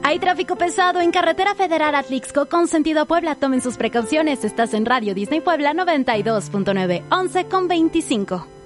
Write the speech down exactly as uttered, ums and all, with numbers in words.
Hay tráfico pesado en carretera federal Atlixco con sentido a Puebla. Tomen sus precauciones. Estás en Radio Disney Puebla noventa y dos punto nueve, once con veinticinco.